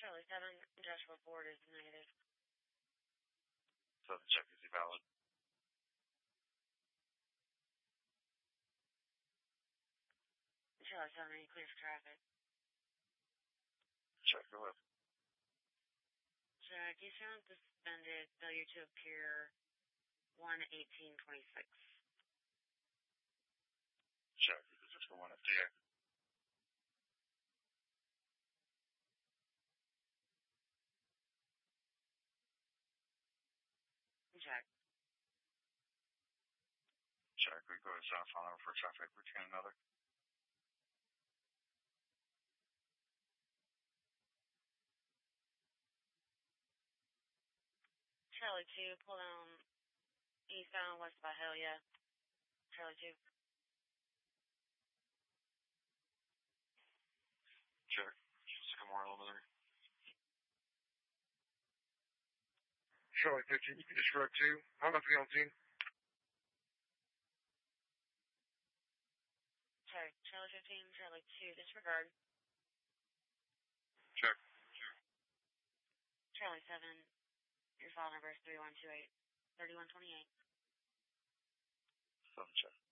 Charlie 7, Joshua Ford is negative. 7 check, is he valid? Charlie 7, are you clear for traffic? Check, go ahead. Check, you found suspended, failure to appear 1/18/26. Check, this is for 1 FDA. Check. Check, we go to South Hanover for traffic, return another. Charlie 2, pull down eastbound west of Byhalia. Charlie 2. Check, Sycamore Elementary. Charlie 15, disrupt 2. I'm about to be on scene. Check, Charlie 15, Charlie 2, disregard. Check. Charlie 7, your file number is 3128. 3128. 7 check.